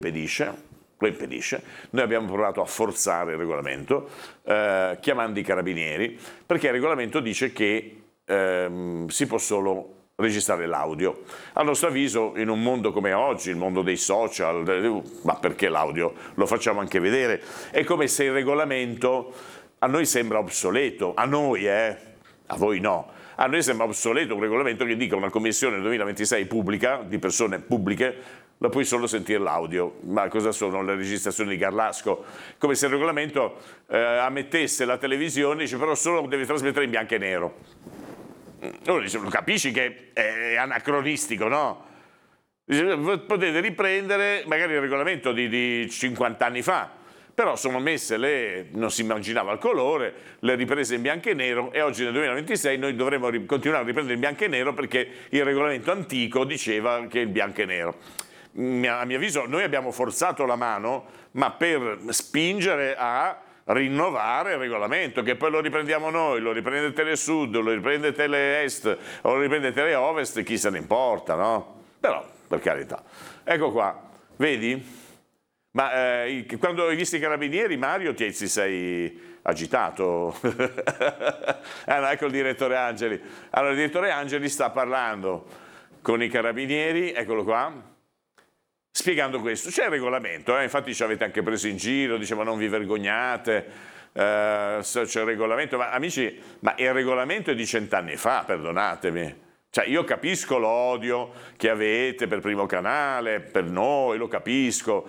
lo impedisce. Noi abbiamo provato a forzare il regolamento chiamando i carabinieri, perché il regolamento dice che si può solo registrare l'audio. A nostro avviso, in un mondo come oggi, il mondo dei social, ma perché l'audio? Lo facciamo anche vedere. È come se il regolamento a noi sembra obsoleto, a noi, a voi no. A noi sembra obsoleto un regolamento che dica una commissione 2026 pubblica, di persone pubbliche, la puoi solo sentire l'audio. Ma cosa sono le registrazioni di Garlasco? Come se il regolamento ammettesse la televisione, dice però solo devi trasmettere in bianco e nero. Uno dice, lo capisci che è anacronistico, no? Dice, potete riprendere magari il regolamento di 50 anni fa, però sono messe non si immaginava il colore, le riprese in bianco e nero, e oggi nel 2026 noi dovremo continuare a riprendere in bianco e nero perché il regolamento antico diceva che il bianco e nero. A mio avviso noi abbiamo forzato la mano, ma per spingere a rinnovare il regolamento, che poi lo riprendiamo noi, lo riprende Telesud, lo riprende Teleest, o lo riprende Teleovest, chi se ne importa, no? Però, per carità. Ecco qua, vedi? Ma quando hai visto i carabinieri, Mario, ti sei agitato? No, ecco il direttore Angeli. Allora, il direttore Angeli sta parlando con i carabinieri, eccolo qua, spiegando questo. C'è il regolamento, infatti ci avete anche preso in giro, diceva non vi vergognate, c'è il regolamento, ma amici, ma il regolamento è di 100 anni fa, perdonatemi. Cioè io capisco l'odio che avete per Primo Canale, per noi, lo capisco,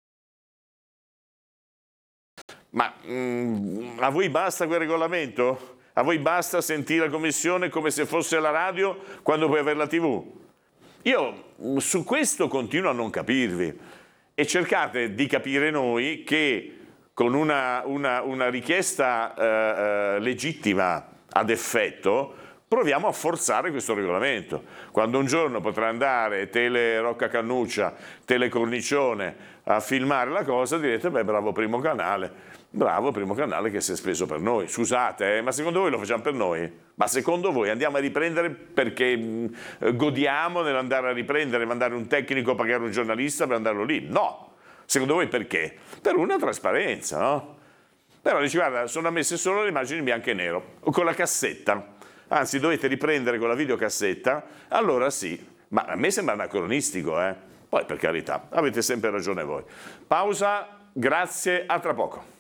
ma a voi basta quel regolamento? A voi basta sentire la commissione come se fosse la radio quando puoi avere la TV? Io su questo continuo a non capirvi, e cercate di capire noi che con una richiesta legittima ad effetto proviamo a forzare questo regolamento. Quando un giorno potrà andare Tele Rocca Cannuccia, Tele Cornicione a filmare la cosa, direte beh, bravo Primo Canale che si è speso per noi. Scusate, ma secondo voi lo facciamo per noi? Ma secondo voi andiamo a riprendere perché godiamo nell'andare a riprendere, mandare un tecnico, pagare un giornalista per andarlo lì? No! Secondo voi perché? Per una trasparenza, no? Però dici, guarda, sono ammesse solo le immagini in bianco e nero, o con la cassetta. Anzi, dovete riprendere con la videocassetta, allora sì. Ma a me sembra anacronistico, Poi, per carità, avete sempre ragione voi. Pausa, grazie, a tra poco.